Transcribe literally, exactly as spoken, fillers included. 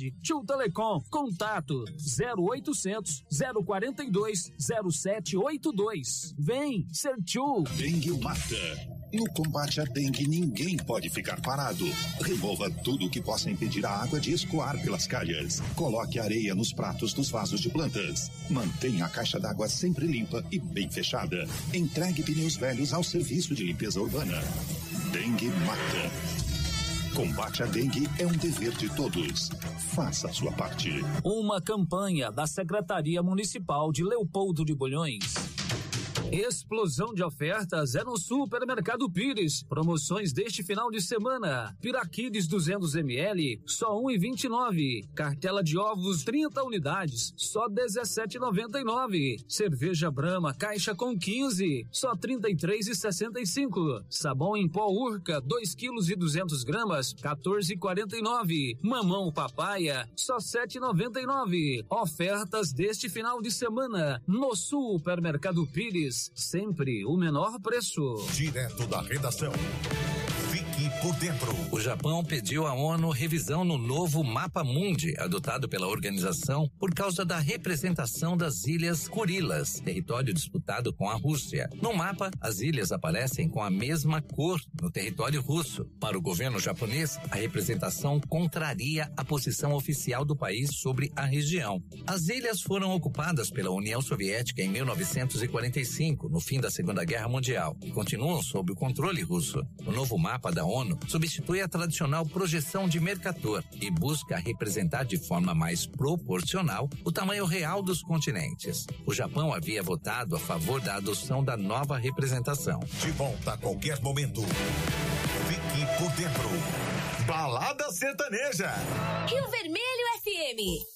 qualidade. Tio Telecom, contato zero oitocentos, zero quarenta e dois, zero sete oito dois. Vem ser tio. Dengue mata. No combate à dengue, ninguém pode ficar parado. Remova tudo que possa impedir a água de escoar pelas calhas. Coloque areia nos pratos dos vasos de plantas. Mantenha a caixa d'água sempre limpa e bem fechada. Entregue pneus velhos ao serviço de limpeza urbana. Dengue mata. Combate à dengue é um dever de todos. Faça a sua parte. Uma campanha da Secretaria Municipal de Leopoldo de Bulhões. Explosão de ofertas é no Supermercado Pires. Promoções deste final de semana. Piraquides duzentos mililitros, só um e vinte e nove. Cartela de ovos trinta unidades, só dezessete e noventa e nove. Cerveja Brahma caixa com quinze, só trinta e três e sessenta e cinco. Sabão em pó Urca dois quilos e duzentos gramas, quatorze e quarenta e nove. Mamão papaya, só sete e noventa e nove. Ofertas deste final de semana no Supermercado Pires. Sempre o menor preço. Direto da redação. Fique por dentro. O Japão pediu à ONU revisão no novo Mapa Mundi, adotado pela organização por causa da representação das Ilhas Kurilas, território disputado com a Rússia. No mapa, as ilhas aparecem com a mesma cor no território russo. Para o governo japonês, a representação contraria a posição oficial do país sobre a região. As ilhas foram ocupadas pela União Soviética em mil novecentos e quarenta e cinco, no fim da Segunda Guerra Mundial, e continuam sob o controle russo. O novo mapa da ONU substitui a tradicional projeção de Mercator e busca representar de forma mais proporcional o tamanho real dos continentes. O Japão havia votado a favor da adoção da nova representação. De volta a qualquer momento. Fique por dentro. Balada Sertaneja. Rio Vermelho F M.